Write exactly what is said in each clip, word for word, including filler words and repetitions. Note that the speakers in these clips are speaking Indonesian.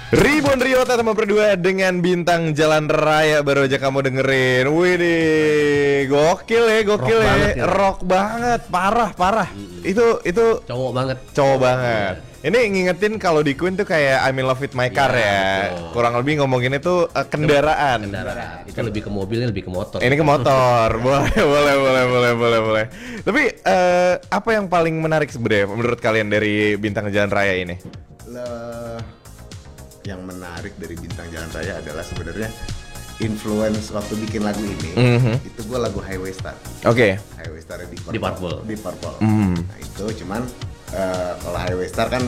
Ribon Rio teman berdua dengan Bintang Jalan Raya baru aja kamu dengerin. Widih, gokil ya, gokil rock ya. banget ya. Rock banget, parah, parah. Mm-hmm. Itu itu cowok banget. Cowok banget. Ini ngingetin kalau di Queen tuh kayak I'm in love with my car ya. ya. Kurang lebih ngomongin itu uh, kendaraan. Kendaraan. Itu lebih ke mobil, lebih ke motor. Ini ke motor. boleh, boleh, boleh, boleh, boleh, boleh. Tapi uh, apa yang paling menarik sebenarnya menurut kalian dari Bintang Jalan Raya ini? Le... yang menarik dari Bintang Jalan Raya adalah sebenarnya influence waktu bikin lagu ini. Mm-hmm. Itu gue lagu Highway Star. Oke. Okay. Highway Star di Purple. Di Purple. Di Purple. Mm. Nah itu cuman uh, kalau Highway Star kan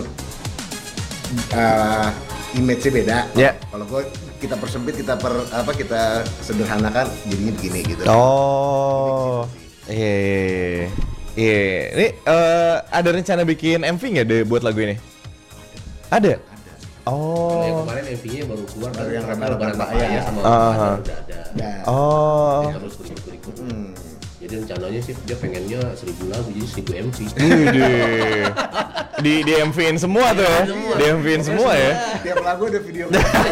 uh, image-nya beda. Yeah. Kalau gue kita persempit, kita per apa kita sederhanakan jadinya begini gitu. Oh. Iya. Iya. Ini uh, ada rencana bikin M V nggak deh buat lagu ini? Ada. Oh. Kalau yang kemarin M V-nya baru keluar baru yang Lebaran Papaya sama uh-huh. udah ada. Nah. Oh. Dia terus berikut-berikut. Hmm. Jadi rencananya sih dia pengennya seribu lagu jadi seribu M V. Wih, di di M V-in semua tuh ya. Di M V-in semua ya. Tiap lagu ada video.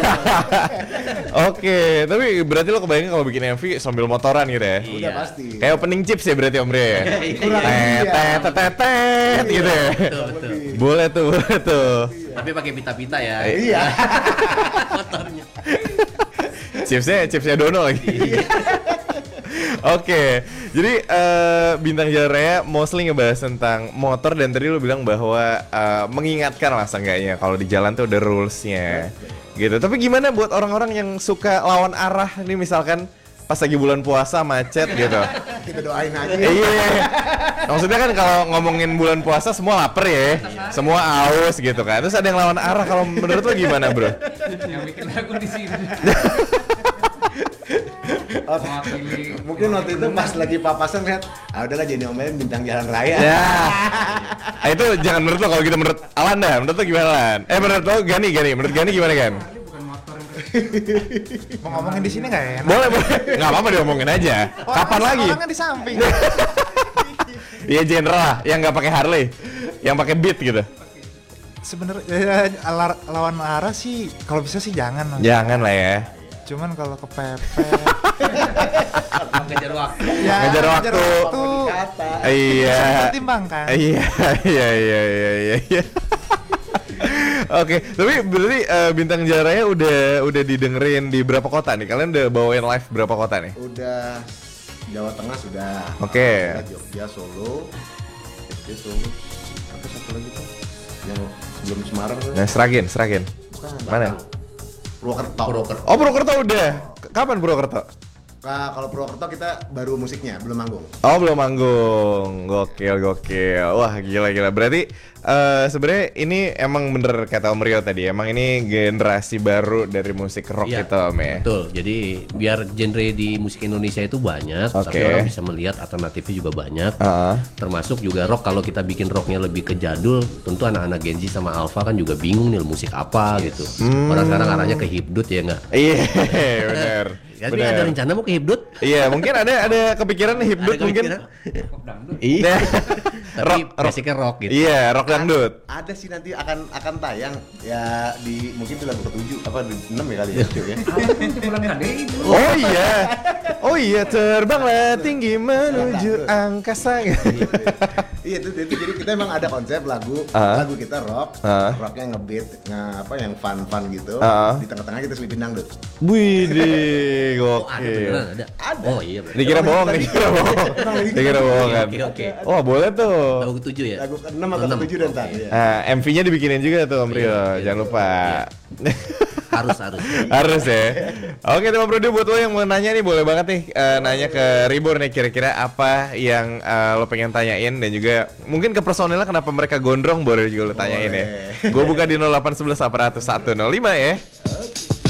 Oke, tapi berarti lo kebayang kalau bikin M V sambil motoran gitu ya? Udah pasti. Kayak opening chips ya berarti Om Rio ya? Tet tet tet tet gitu ya? Boleh tuh, boleh tuh. Tapi pakai pita-pita ya. Iya. Motornya. Chipsnya, chipsnya Dono lagi. Oke, jadi uh, Bintang Jalan Raya mostly ngebahas tentang motor dan tadi lu bilang bahwa uh, mengingatkan lah seenggaknya kalau di jalan tuh ada rules-nya gitu. Tapi gimana buat orang-orang yang suka lawan arah nih misalkan pas lagi bulan puasa macet gitu? Kita doain aja. Iya, maksudnya kan kalau ngomongin bulan puasa semua lapar ya, semua aus gitu kan. Terus ada yang lawan arah, kalau menurut lu gimana bro? Yang bikin lagu di sini. Oh, mungkin waktu itu pas lagi papasan lihat, ah udahlah jadi omelin Bintang Jalan Raya. Ya. Ah, itu jangan menurut lo, kalau gitu menurut Alan dah. Menurut lo gimana Alan? Eh menurut lo Gani, Gani. Menurut Gani gimana Gan? Bukan motor. Mau ngomongin di sini nggak ya? Boleh, boleh. Nggak apa-apa diomongin aja. Kapan lagi? Orangnya di samping. Iya general lah, yang nggak pakai Harley, yang pakai Beat gitu. Sebenarnya ya, ala- lawan arah sih, kalau bisa sih jangan. Mas. Jangan lah ya. Cuman kalau kepepet. Ngejar waktu. Ya, Ngejar waktu. waktu. Iya. Pertimbangkan. Iya, iya, iya, iya, iya, iya. Oke, tapi berarti uh, Bintang Jalan Raya udah udah didengerin di berapa kota nih? Kalian udah bawain live berapa kota nih? Udah Jawa Tengah sudah. Oke. Okay. Jogja, Solo, Jogja, Solo. Apa satu lagi tuh? Yang belum Semarang tuh. Nah, Seragen, Seragen. Bukan. Mana? Purwokerto. Purwokerto. Oh, Purwokerto udah. Kapan Purwokerto? Nah, kalau Purwokerto kita baru musiknya, belum manggung. Oh, belum manggung. Gokil, gokil. Wah, gila, gila. Berarti uh, sebenarnya ini emang bener kata Om Rio tadi. Emang ini generasi baru dari musik rock Iya, gitu, Om ya. Betul. Jadi biar genre di musik Indonesia itu banyak, Oke. tapi orang bisa melihat alternatifnya juga banyak. Uh-huh. Termasuk juga rock, kalau kita bikin rocknya lebih ke jadul, tentu anak-anak Gen Z sama Alpha kan juga bingung nih musik apa gitu. Hmm. Orang sekarang arahnya ke hipdut ya nggak? Iya, bener. Tapi bener. ada rencana mau ke hipdut? Iya, mungkin ada ada kepikiran nih hipdut Ada mungkin. kepikiran? Iya. Tapi rock, rock. basicnya rock gitu. Iya, rock dangdut. Ada sih nanti akan akan tayang ya di mungkin di lagu ketujuh apa di enam ya kali ya, Cuk, ya. Oh iya. Oh iya, terbanglah tinggi menuju angkasa. Iya itu, itu jadi kita emang ada konsep lagu Uh. lagu kita rock, Uh. rocknya ngebeat, nge apa yang fun fun gitu. Uh. Di tengah-tengah kita selipin dangdut. Widih, Oh ada gokil. beneran ada. Ada. Oh iya. berarti. Dikira bohong, dikira bohong. Dikira bohong kan. Oke oke. Wah, boleh tuh. Lagu ketujuh ya. Lagu keenam atau Keenam. ketujuh dan ntar. Oke. Ya. Nah, M V-nya dibikinin juga tuh Om Rio, Iya, jangan iya. lupa. Harus harus. Harus ya. Oke, teman Bro, buat lo yang mau nanya nih, boleh banget nih eh, nanya ke Ribor nih, kira-kira apa yang eh, lo pengen tanyain, dan juga mungkin ke personilnya kenapa mereka gondrong, boleh juga lo tanyain ya. Gue buka di nol delapan satu satu delapan nol satu nol lima ya.